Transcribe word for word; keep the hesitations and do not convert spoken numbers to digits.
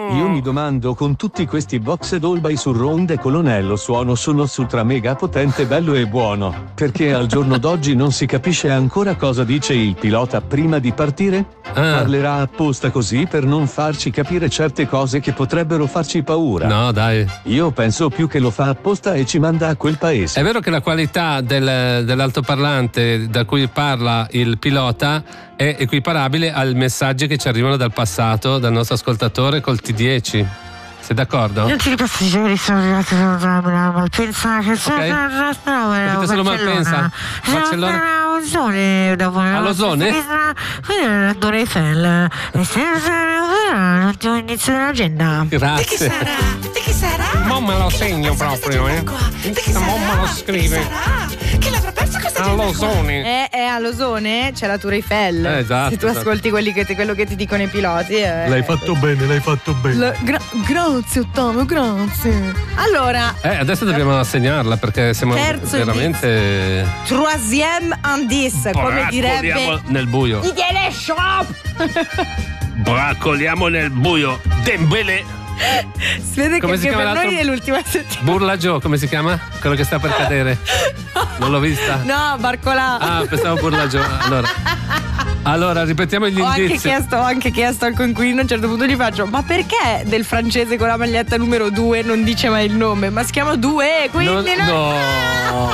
Io mi domando, con tutti questi box Dolby Surround e colonnello suono sonos ultra mega potente, bello e buono, perché al giorno d'oggi non si capisce ancora cosa dice il pilota prima di partire? Ah. Parlerà apposta così per non farci capire certe cose che potrebbero farci paura. No, dai. Io penso più che lo fa apposta e ci manda a quel paese. È vero che la qualità del, dell'altoparlante da cui parla il pilota è equiparabile ai messaggi che ci arrivano dal passato, dal nostro ascoltatore col T dieci. Sei d'accordo? Non ti passeggeri sono arrivati a Malpensa, che sono Capito solo Malpensa? Barcellona? All'Ozone, dopo All'Ozone? la Torre Eiffel, l'ultimo inizio dell'agenda. Grazie. Di chi sarà? Di chi sarà? Mamma lo segno proprio, eh. Di chi sarà? Mamma lo scrive. Di chi sarà? Che l'avrà perso questa agenda? All'Ozone. Eh, eh, all'Ozone c'è la Tour Eiffel. Eh, esatto, Se tu esatto. ascolti quelli che ti, quello che ti dicono i piloti. Eh. L'hai fatto bene, l'hai fatto bene. La- gra- grazie Ottavio, grazie. Allora, Eh, adesso dobbiamo assegnarla perché siamo Terzo veramente. troisième indice, come direbbe Braccoliamo nel buio. Didier Shop. Braccoliamo nel buio. Dembele. Si vede Come che si anche chiama per noi l'altro? è l'ultima settimana. Burla Joe, come si chiama? Quello che sta per cadere. Non l'ho vista. No, Barcolà. Ah, pensavo Burla Joe. Allora. Allora, ripetiamo gli Ho anche, indizi. chiesto, ho anche chiesto al coinquilino, a un certo punto gli faccio: ma perché del francese con la maglietta numero due non dice mai il nome? Ma si chiama due, quindi Non- non- no.